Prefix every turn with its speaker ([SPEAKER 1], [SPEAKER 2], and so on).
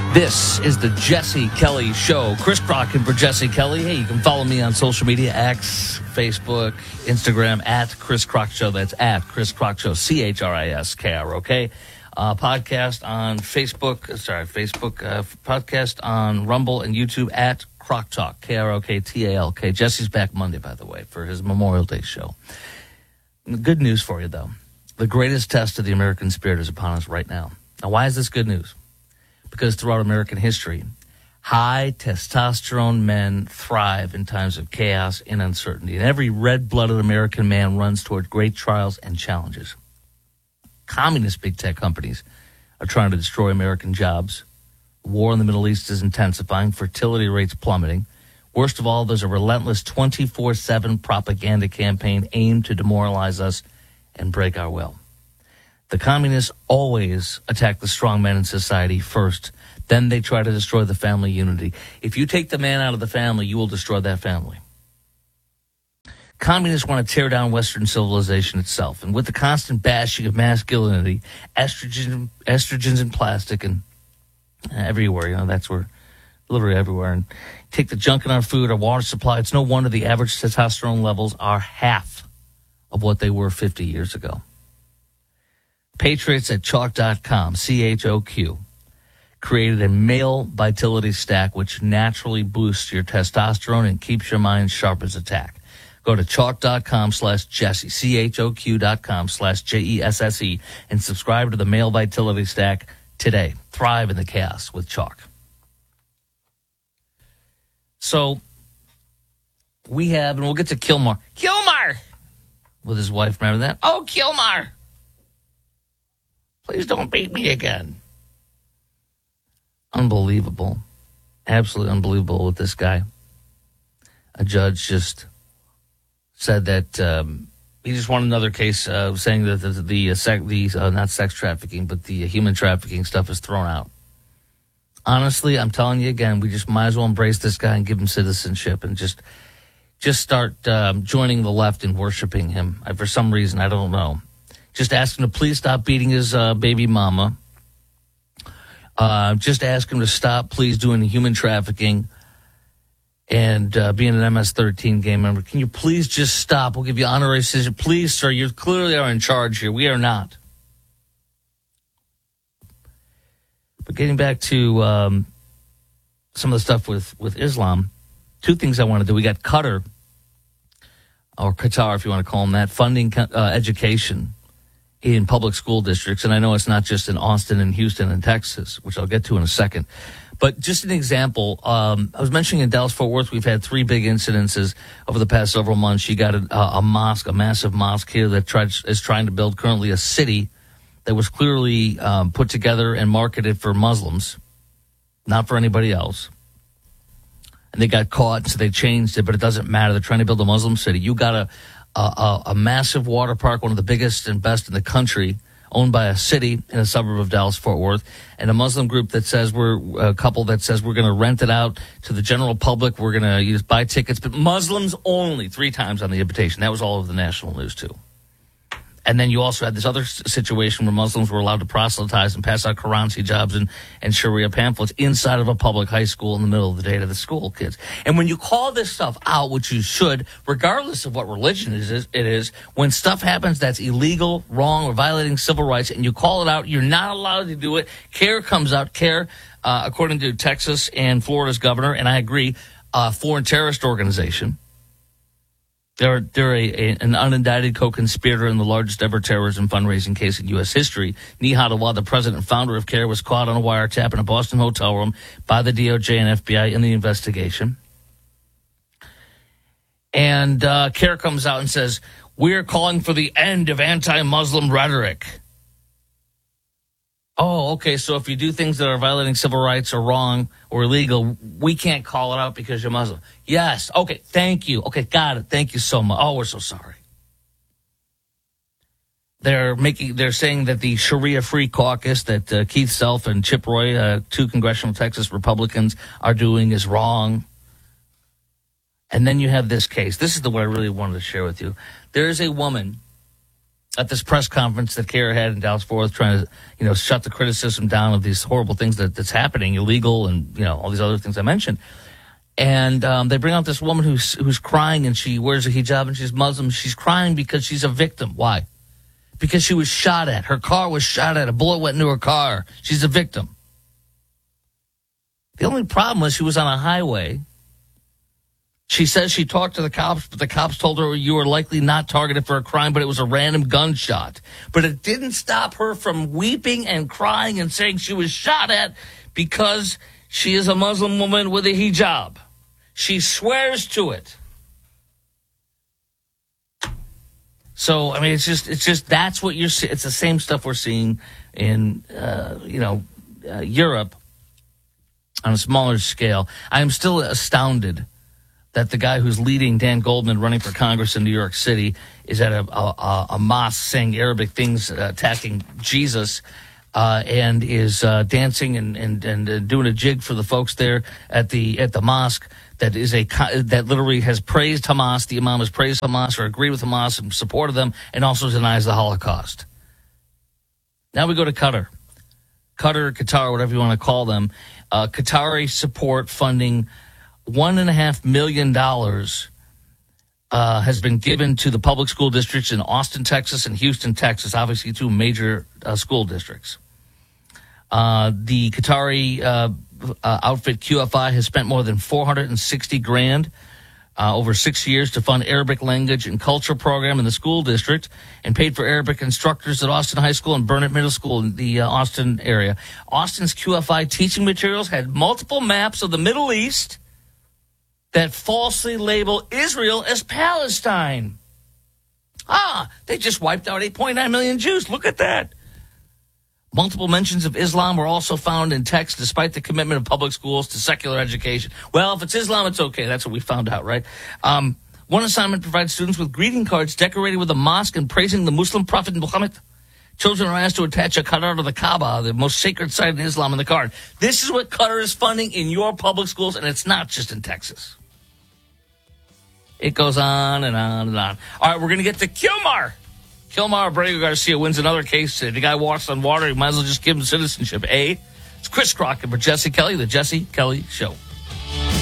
[SPEAKER 1] This is the Jesse Kelly Show. Chris Crock for Jesse Kelly. Hey, you can follow me on social media, X, Facebook, Instagram, at Chris Crock Show. That's at Chris Crock Show, CHRISKROK. Podcast on Facebook, podcast on Rumble and YouTube at Crock Talk, KROKTALK. Jesse's back Monday, by the way, for his Memorial Day show. Good news for you, though. The greatest test of the American spirit is upon us right now. Now, why is this good news? Because throughout American history, high testosterone men thrive in times of chaos and uncertainty. And every red-blooded American man runs toward great trials and challenges. Communist big tech companies are trying to destroy American jobs. War in the Middle East is intensifying. Fertility rates plummeting. Worst of all, there's a relentless 24/7 propaganda campaign aimed to demoralize us and break our will. The communists always attack the strong men in society first. Then they try to destroy the family unity. If you take the man out of the family, you will destroy that family. Communists want to tear down Western civilization itself. And with the constant bashing of masculinity, estrogens in plastic and everywhere, that's where, literally everywhere. And take the junk in our food, our water supply. It's no wonder the average testosterone levels are half of what they were 50 years ago. Patriots at Chalk.com, CHOQ, created a male vitality stack which naturally boosts your testosterone and keeps your mind sharp as a tack. Go to Chalk.com/Jesse, CHOQ.com/JESSE, and subscribe to the male vitality stack today. Thrive in the chaos with Chalk. So we have, and we'll get to Kilmar with his wife. Remember that? Oh, Kilmar. Please don't beat me again. Unbelievable. Absolutely unbelievable with this guy. A judge just said that he just won another case saying that not sex trafficking, but the human trafficking stuff is thrown out. Honestly, I'm telling you again, we just might as well embrace this guy and give him citizenship and just start joining the left and worshiping him. For some reason, I don't know. Just ask him to please stop beating his baby mama. Just ask him to stop, please, doing human trafficking and being an MS-13 game member. Can you please just stop? We'll give you honorary citizenship. Please, sir, you clearly are in charge here. We are not. But getting back to some of the stuff with Islam, two things I want to do. We got Qatar, or Qatar, if you want to call them that, funding education in public school districts. And I know it's not just in Austin and Houston and Texas, which I'll get to in a second. But just an example, I was mentioning in Dallas-Fort Worth, we've had three big incidences over the past several months. You got a mosque, a massive mosque here that is trying to build currently a city that was clearly put together and marketed for Muslims, not for anybody else. And they got caught, so they changed it, but it doesn't matter. They're trying to build a Muslim city. You got a massive water park, one of the biggest and best in the country, owned by a city in a suburb of Dallas-Fort Worth, and a Muslim group that says we're going to rent it out to the general public. We're going to buy tickets, but Muslims only, 3 times on the invitation. That was all over the national news, too. And then you also had this other situation where Muslims were allowed to proselytize and pass out Quran hijabs and Sharia pamphlets inside of a public high school in the middle of the day to the school kids. And when you call this stuff out, which you should, regardless of what religion it is, when stuff happens that's illegal, wrong, or violating civil rights, and you call it out, you're not allowed to do it. CARE comes out. CARE, according to Texas and Florida's governor, and I agree, foreign terrorist organization. They're an unindicted co-conspirator in the largest ever terrorism fundraising case in U.S. history. Nihad Awad, the president and founder of CARE, was caught on a wiretap in a Boston hotel room by the DOJ and FBI in the investigation. And CARE comes out and says, we're calling for the end of anti-Muslim rhetoric. Oh, okay, so if you do things that are violating civil rights or wrong or illegal, we can't call it out because you're Muslim. Yes, okay, thank you. Okay, got it. Thank you so much. Oh, we're so sorry. They're saying that the Sharia Free Caucus that Keith Self and Chip Roy, 2 congressional Texas Republicans, are doing is wrong. And then you have this case. This is the one I really wanted to share with you. There is a woman at this press conference that Kara had in Dallas-Fort Worth, trying to, shut the criticism down of these horrible things that's happening, illegal, and all these other things I mentioned. And they bring out this woman who's crying, and she wears a hijab, and she's Muslim. She's crying because she's a victim. Why? Because she was shot at. Her car was shot at. A bullet went into her car. She's a victim. The only problem was she was on a highway. She says she talked to the cops, but the cops told her you were likely not targeted for a crime, but it was a random gunshot. But it didn't stop her from weeping and crying and saying she was shot at because she is a Muslim woman with a hijab. She swears to it. So, I mean, it's just that's what you're seeing. It's the same stuff we're seeing in, Europe on a smaller scale. I am still astounded that the guy who's leading, Dan Goldman, running for Congress in New York City, is at a mosque saying Arabic things, attacking Jesus, and is dancing and doing a jig for the folks there at the mosque. That literally has praised Hamas. The imam has praised Hamas or agreed with Hamas and supported them, and also denies the Holocaust. Now we go to Qatar, whatever you want to call them. Qatari support funding. $1.5 million has been given to the public school districts in Austin, Texas, and Houston, Texas, obviously two major school districts. The Qatari outfit QFI has spent more than $460,000 over 6 years to fund Arabic language and culture program in the school district, and paid for Arabic instructors at Austin High School and Burnett Middle School in the Austin area. Austin's QFI teaching materials had multiple maps of the Middle East that falsely label Israel as Palestine. They just wiped out 8.9 million Jews. Look at that. Multiple mentions of Islam were also found in text, despite the commitment of public schools to secular education. Well, if it's Islam, it's okay. That's what we found out, right? One assignment provides students with greeting cards decorated with a mosque and praising the Muslim prophet Muhammad. Children are asked to attach a Qatar to the Kaaba, the most sacred site in Islam, in the card. This is what Qatar is funding in your public schools, and it's not just in Texas. It goes on and on and on. All right, we're going to get to Kilmar. Kilmar Abrego Garcia wins another case. If the guy walks on water, you might as well just give him citizenship. It's Chris Crockett for Jesse Kelly, The Jesse Kelly Show.